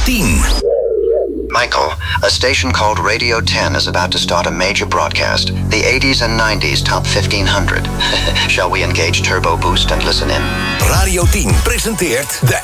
10. Michael, a station called Radio 10 is about to start a major broadcast. The 80s and 90s Top 1500. Shall we engage Turbo Boost and listen in? Radio 10 presenteert de